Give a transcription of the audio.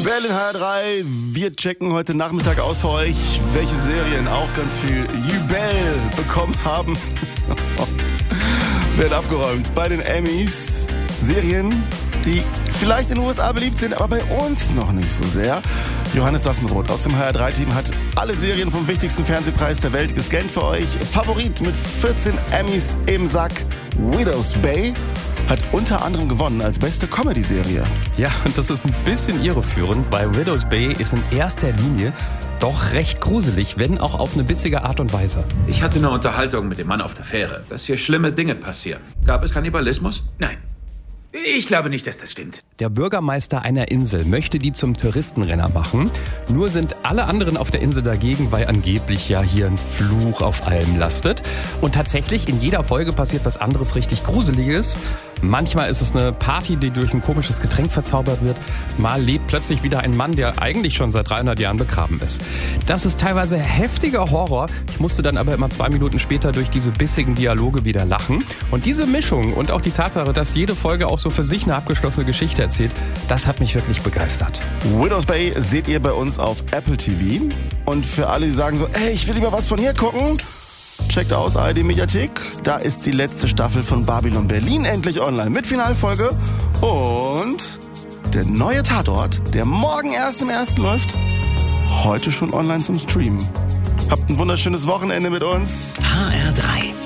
Berlin HR3, wir checken heute Nachmittag aus für euch, welche Serien auch ganz viel Jubel bekommen haben. Werden abgeräumt bei den Emmys. Serien, die vielleicht in den USA beliebt sind, aber bei uns noch nicht so sehr. Johannes Sassenroth aus dem HR3-Team hat alle Serien vom wichtigsten Fernsehpreis der Welt gescannt für euch. Favorit mit 14 Emmys im Sack, Widow's Bay, hat unter anderem gewonnen als beste Comedy-Serie. Ja, und das ist ein bisschen irreführend, weil Widow's Bay ist in erster Linie doch recht gruselig, wenn auch auf eine bissige Art und Weise. Ich hatte eine Unterhaltung mit dem Mann auf der Fähre, dass hier schlimme Dinge passieren. Gab es Kannibalismus? Nein. Ich glaube nicht, dass das stimmt. Der Bürgermeister einer Insel möchte die zum Touristenrenner machen. Nur sind alle anderen auf der Insel dagegen, weil angeblich ja hier ein Fluch auf allem lastet. Und tatsächlich, in jeder Folge passiert was anderes richtig Gruseliges. Manchmal ist es eine Party, die durch ein komisches Getränk verzaubert wird. Mal lebt plötzlich wieder ein Mann, der eigentlich schon seit 300 Jahren begraben ist. Das ist teilweise heftiger Horror. Ich musste dann aber immer 2 Minuten später durch diese bissigen Dialoge wieder lachen. Und diese Mischung und auch die Tatsache, dass jede Folge auch so für sich eine abgeschlossene Geschichte erzählt, das hat mich wirklich begeistert. Widow's Bay seht ihr bei uns auf Apple TV. Und für alle, die sagen so, ey, ich will lieber was von hier gucken, checkt aus ARD Mediathek. Da ist die letzte Staffel von Babylon Berlin endlich online mit Finalfolge. Und der neue Tatort, der morgen erst im 1. läuft, heute schon online zum Streamen. Habt ein wunderschönes Wochenende mit uns. HR3